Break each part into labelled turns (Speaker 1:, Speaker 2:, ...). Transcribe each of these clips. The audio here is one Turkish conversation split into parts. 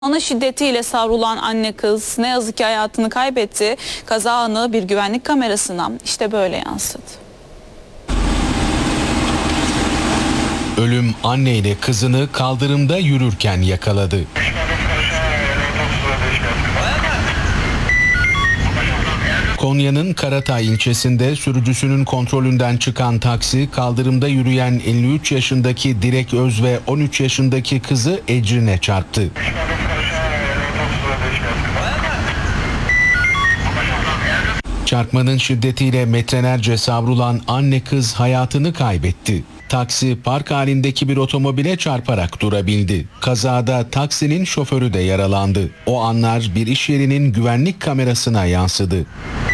Speaker 1: Ana şiddetiyle savrulan anne kız ne yazık ki hayatını kaybetti. Kaza anı bir güvenlik kamerasına işte böyle yansıdı.
Speaker 2: Ölüm anne ile kızını kaldırımda yürürken yakaladı. Konya'nın Karatay ilçesinde sürücüsünün kontrolünden çıkan taksi kaldırımda yürüyen 53 yaşındaki Dilek Öz ve 13 yaşındaki kızı Ecrin'e çarptı. Çarpmanın şiddetiyle metrelerce savrulan anne kız hayatını kaybetti. Taksi park halindeki bir otomobile çarparak durabildi. Kazada taksinin şoförü de yaralandı. O anlar bir iş yerinin güvenlik kamerasına yansıdı.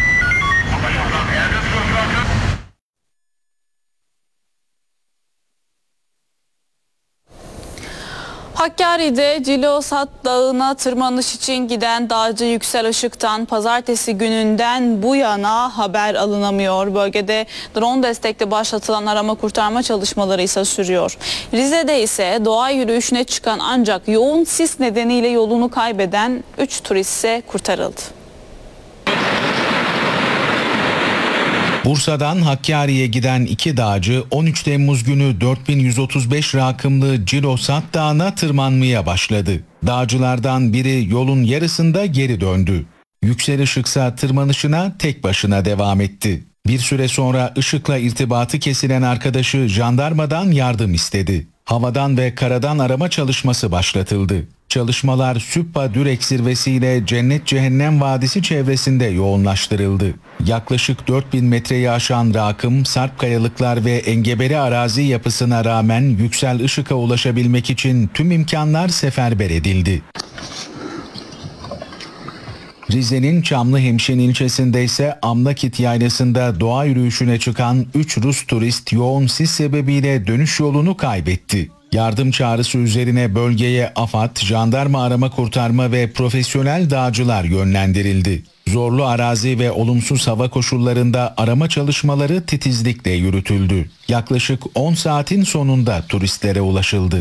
Speaker 1: Hakkari'de Cilosat Dağı'na tırmanış için giden dağcı Yüksel Işık'tan pazartesi gününden bu yana haber alınamıyor. Bölgede drone destekli başlatılan arama kurtarma çalışmaları ise sürüyor. Rize'de ise doğa yürüyüşüne çıkan ancak yoğun sis nedeniyle yolunu kaybeden 3 turist ise kurtarıldı.
Speaker 2: Bursa'dan Hakkari'ye giden iki dağcı 13 Temmuz günü 4135 rakımlı Cilosat Dağı'na tırmanmaya başladı. Dağcılardan biri yolun yarısında geri döndü. Yüksel Işıksa tırmanışına tek başına devam etti. Bir süre sonra Işık'la irtibatı kesilen arkadaşı jandarmadan yardım istedi. Havadan ve karadan arama çalışması başlatıldı. Çalışmalar Süppa-Dürek zirvesiyle Cennet Cehennem Vadisi çevresinde yoğunlaştırıldı. Yaklaşık 4000 metreyi aşan rakım, sarp kayalıklar ve engebeli arazi yapısına rağmen Yüksel Işık'a ulaşabilmek için tüm imkanlar seferber edildi. Rize'nin Çamlıhemşin ilçesinde ise Amnakit Yaylası'nda doğa yürüyüşüne çıkan 3 Rus turist yoğun sis sebebiyle dönüş yolunu kaybetti. Yardım çağrısı üzerine bölgeye AFAD, jandarma arama kurtarma ve profesyonel dağcılar yönlendirildi. Zorlu arazi ve olumsuz hava koşullarında arama çalışmaları titizlikle yürütüldü. Yaklaşık 10 saatin sonunda turistlere ulaşıldı.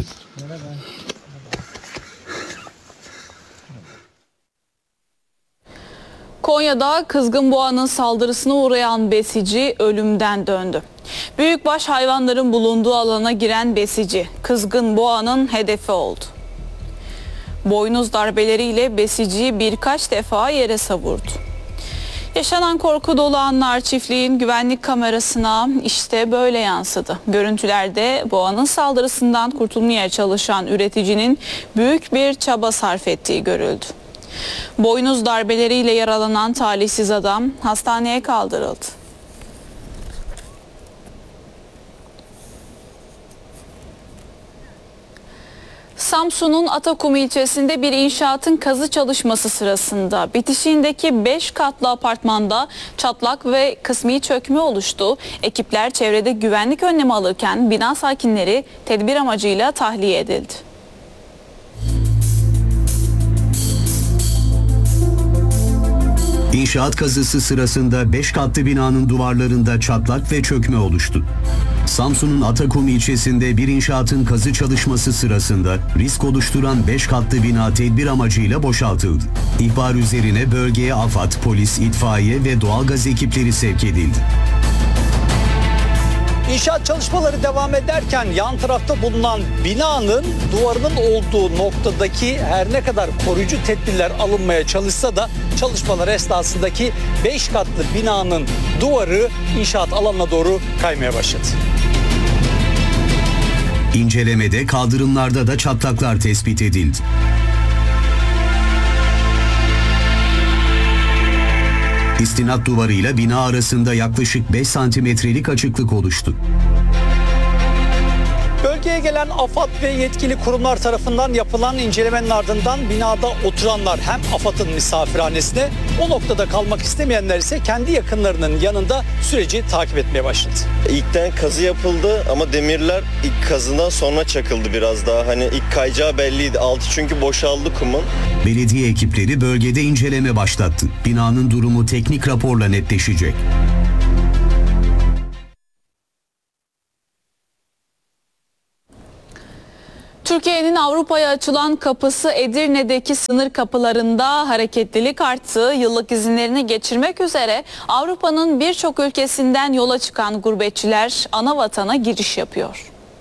Speaker 1: Konya'da kızgın boğanın saldırısına uğrayan besici ölümden döndü. Büyükbaş hayvanların bulunduğu alana giren besici kızgın boğanın hedefi oldu. Boynuz darbeleriyle besiciyi birkaç defa yere savurdu. Yaşanan korku dolu anlar çiftliğin güvenlik kamerasına işte böyle yansıdı. Görüntülerde boğanın saldırısından kurtulmaya çalışan üreticinin büyük bir çaba sarf ettiği görüldü. Boynuz darbeleriyle yaralanan talihsiz adam hastaneye kaldırıldı. Samsun'un Atakum ilçesinde bir inşaatın kazı çalışması sırasında bitişiğindeki 5 katlı apartmanda çatlak ve kısmi çökme oluştu. Ekipler çevrede güvenlik önlemi alırken bina sakinleri tedbir amacıyla tahliye edildi.
Speaker 3: İnşaat kazısı sırasında 5 katlı binanın duvarlarında çatlak ve çökme oluştu. Samsun'un Atakum ilçesinde bir inşaatın kazı çalışması sırasında risk oluşturan 5 katlı bina tedbir amacıyla boşaltıldı. İhbar üzerine bölgeye AFAD, polis, itfaiye ve doğalgaz ekipleri sevk edildi.
Speaker 4: İnşaat çalışmaları devam ederken yan tarafta bulunan binanın duvarının olduğu noktadaki her ne kadar koruyucu tedbirler alınmaya çalışsa da çalışmalar esnasındaki 5 katlı binanın duvarı inşaat alanına doğru kaymaya başladı.
Speaker 3: İncelemede kaldırımlarda da çatlaklar tespit edildi. İstinat duvarıyla bina arasında yaklaşık 5 santimetrelik açıklık oluştu.
Speaker 4: Bölgeye gelen AFAD ve yetkili kurumlar tarafından yapılan incelemenin ardından binada oturanlar hem AFAD'ın misafirhanesine, o noktada kalmak istemeyenler ise kendi yakınlarının yanında süreci takip etmeye başladı.
Speaker 5: İlkten kazı yapıldı ama demirler ilk kazıdan sonra çakıldı biraz daha. Hani ilk kayacağı belliydi. Altı çünkü boşaldı kumun.
Speaker 3: Belediye ekipleri bölgede inceleme başlattı. Binanın durumu teknik raporla netleşecek.
Speaker 1: Türkiye'nin Avrupa'ya açılan kapısı Edirne'deki sınır kapılarında hareketlilik arttı. Yıllık izinlerini geçirmek üzere Avrupa'nın birçok ülkesinden yola çıkan gurbetçiler ana vatana giriş yapıyor.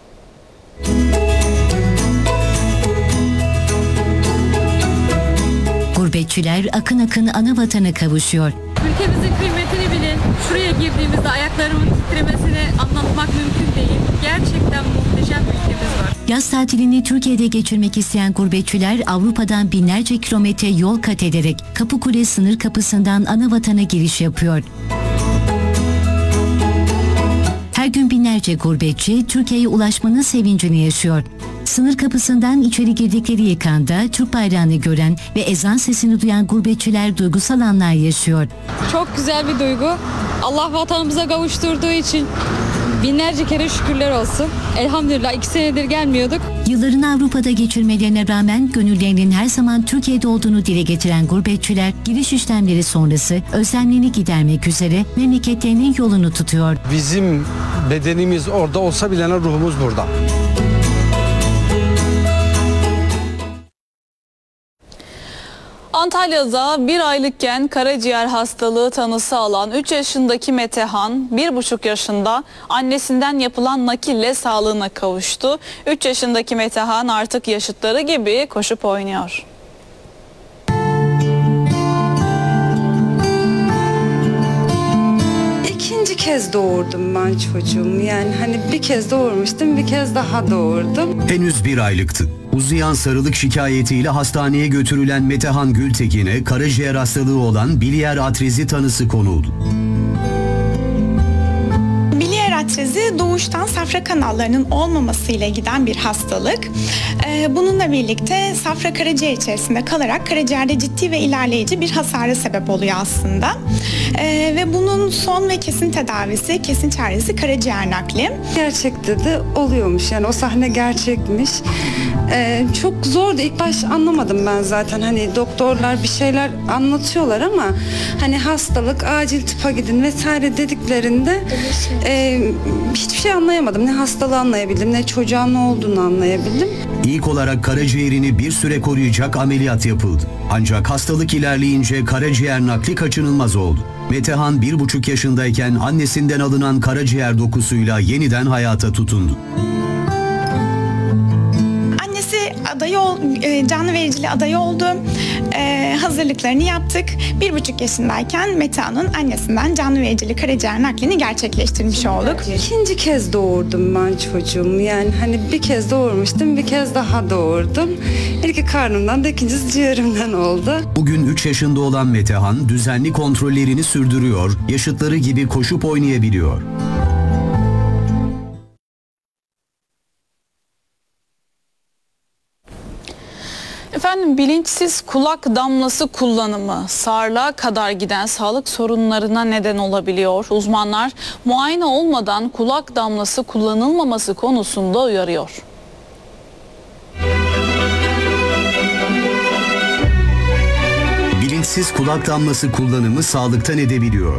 Speaker 6: Gurbetçiler akın akın ana vatana kavuşuyor.
Speaker 7: Ülkemizin kıymetini bilin. Şuraya girdiğimizde ayaklarımın titremesini anlatmak mümkün değil. Gerçekten muhteşem bir ülkemiz var.
Speaker 6: Yaz tatilini Türkiye'de geçirmek isteyen gurbetçiler Avrupa'dan binlerce kilometre yol kat ederek Kapıkule sınır kapısından ana vatana giriş yapıyor. Her gün binlerce gurbetçi Türkiye'ye ulaşmanın sevincini yaşıyor. Sınır kapısından içeri girdikleri yıkanda Türk bayrağını gören ve ezan sesini duyan gurbetçiler duygusal anlar yaşıyor.
Speaker 7: Çok güzel bir duygu. Allah vatanımıza kavuşturduğu için binlerce kere şükürler olsun. Elhamdülillah 2 senedir gelmiyorduk.
Speaker 6: Yıllarını Avrupa'da geçirmelerine rağmen gönüllerinin her zaman Türkiye'de olduğunu dile getiren gurbetçiler giriş işlemleri sonrası özlemlerini gidermek üzere memleketlerinin yolunu tutuyor.
Speaker 8: Bizim bedenimiz orada olsa bile ruhumuz burada.
Speaker 1: Antalya'da bir aylıkken karaciğer hastalığı tanısı alan 3 yaşındaki Metehan 1,5 yaşında annesinden yapılan nakille sağlığına kavuştu. 3 yaşındaki Metehan artık yaşıtları gibi koşup oynuyor.
Speaker 9: İkinci kez doğurdum ben çocuğumu. Yani hani bir kez doğurmuştum, bir kez daha doğurdum.
Speaker 3: Henüz bir aylıktı. Uzayan sarılık şikayetiyle hastaneye götürülen Metehan Gültekin'e karaciğer hastalığı olan biliyer atrezi tanısı konuldu.
Speaker 10: Biliyer atrezi doğuştan safra kanallarının olmamasıyla giden bir hastalık. Bununla birlikte safra karaciğer içerisinde kalarak karaciğerde ciddi ve ilerleyici bir hasara sebep oluyor aslında. Ve bunun son ve kesin tedavisi, kesin çaresi karaciğer nakli.
Speaker 9: Gerçekte de oluyormuş, yani o sahne gerçekmiş. Çok zordu. İlk baş anlamadım ben zaten. Hani doktorlar bir şeyler anlatıyorlar ama hani hastalık, acil tıpa gidin vesaire dediklerinde hiçbir şey anlayamadım. Ne hastalığı anlayabildim, ne çocuğa ne olduğunu anlayabildim.
Speaker 3: İlk olarak karaciğerini bir süre koruyacak ameliyat yapıldı. Ancak hastalık ilerleyince karaciğer nakli kaçınılmaz oldu. Metehan 1,5 yaşındayken annesinden alınan karaciğer dokusuyla yeniden hayata tutundu.
Speaker 10: Canlı vericili adayı oldu. Hazırlıklarını yaptık. 1,5 yaşındayken Metehan'ın annesinden canlı vericili karaciğer naklini gerçekleştirmiş olduk.
Speaker 9: İkinci kez doğurdum ben çocuğumu. Yani hani bir kez doğurmuştum, bir kez daha doğurdum. İlki karnımdan da ikincisi ciğerimden oldu.
Speaker 3: Bugün 3 yaşında olan Metehan düzenli kontrollerini sürdürüyor, yaşıtları gibi koşup oynayabiliyor.
Speaker 1: Efendim, bilinçsiz kulak damlası kullanımı sağırlığa kadar giden sağlık sorunlarına neden olabiliyor. Uzmanlar muayene olmadan kulak damlası kullanılmaması konusunda uyarıyor.
Speaker 3: Bilinçsiz kulak damlası kullanımı sağlıktan edebiliyor.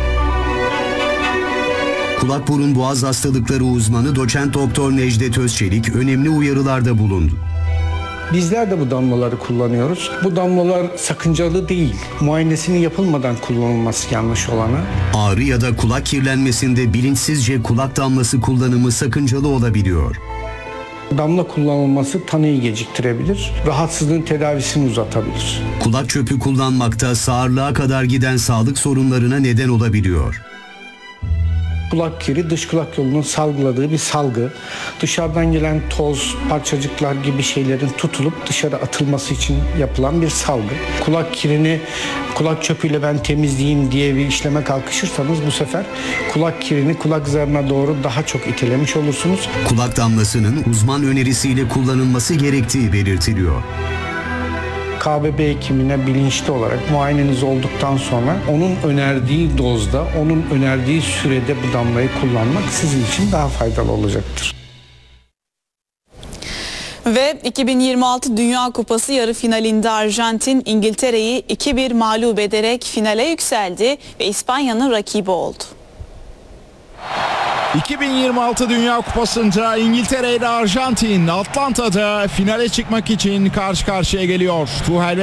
Speaker 3: Kulak burun boğaz hastalıkları uzmanı doçent doktor Necdet Özçelik önemli uyarılarda bulundu.
Speaker 11: Bizler de bu damlaları kullanıyoruz. Bu damlalar sakıncalı değil. Muayenesinin yapılmadan kullanılması yanlış olanı.
Speaker 3: Ağrı ya da kulak kirlenmesinde bilinçsizce kulak damlası kullanımı sakıncalı olabiliyor.
Speaker 11: Damla kullanılması tanıyı geciktirebilir, rahatsızlığın tedavisini uzatabilir.
Speaker 3: Kulak çöpü kullanmakta sağırlığa kadar giden sağlık sorunlarına neden olabiliyor.
Speaker 11: Kulak kiri dış kulak yolunun salgıladığı bir salgı. Dışarıdan gelen toz, parçacıklar gibi şeylerin tutulup dışarı atılması için yapılan bir salgı. Kulak kirini kulak çöpüyle ben temizleyeyim diye bir işleme kalkışırsanız bu sefer kulak kirini kulak zarına doğru daha çok itelemiş olursunuz.
Speaker 3: Kulak damlasının uzman önerisiyle kullanılması gerektiği belirtiliyor.
Speaker 11: KBB hekimine bilinçli olarak muayeneniz olduktan sonra onun önerdiği dozda, onun önerdiği sürede bu damlayı kullanmak sizin için daha faydalı olacaktır.
Speaker 1: Ve 2026 Dünya Kupası yarı finalinde Arjantin İngiltere'yi 2-1 mağlup ederek finale yükseldi ve İspanya'nın rakibi oldu.
Speaker 12: 2026 Dünya Kupası'nda İngiltere ile Arjantin Atlanta'da finale çıkmak için karşı karşıya geliyor. Tuchel ve